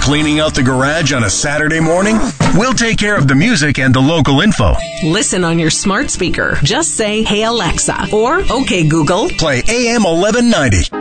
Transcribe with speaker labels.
Speaker 1: Cleaning out the garage on a Saturday morning? We'll take care of the music and the local info.
Speaker 2: Listen on your smart speaker. Just say, "Hey Alexa," or "Okay Google,
Speaker 1: play AM 1190."